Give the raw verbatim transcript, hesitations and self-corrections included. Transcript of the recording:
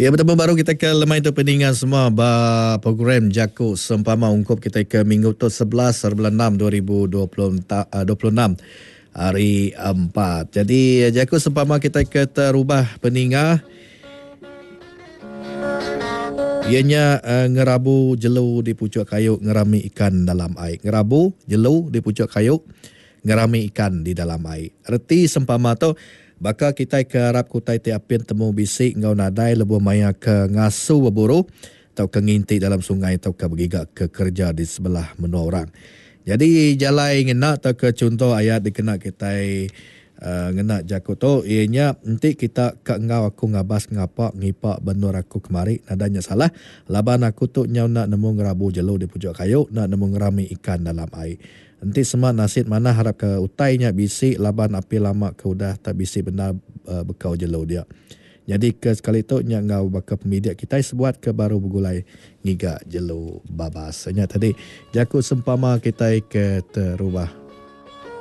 Ya, bertemu baru kita ke lemai tu peningan semua ba program Jaku Sempama ungkup kita ke minggu tu sebelas bulan enam dua ribu dua puluh enam hari empat. Jadi Jaku Sempama kita ke terubah peningan ianya uh, ngerabu jelu di pucuk kayu ngerami ikan dalam air. Ngerabu jelu di pucuk kayu ngerami ikan di dalam air. Erti sempama tu baka kita ke harap kutai tiapin temu bisik ngau nadai lebu maya ke ngasu berburu atau ke ngintik dalam sungai atau ke bergigak ke kerja di sebelah menua orang. Jadi jalai ngena atau ke contoh ayat dikena kita uh, ngena jakut tu ianya nanti kita ke ngau aku ngabas ngapak ngipak benur aku kemari nadanya salah laban aku tu nyau nak nemu ngerabu jelu di pucuk kayu nak nemu ngerami ikan dalam air. Nanti semua nasib mana harap ke utainya bisik laban api lama ke udah tak bisik benar uh, bekau jelu dia. Jadi ke sekali tu nya ngau baka pemidik kita sebuat ke baru bergulai ngiga jelu babas. Nya tadi Jaku Sempama kita ke terubah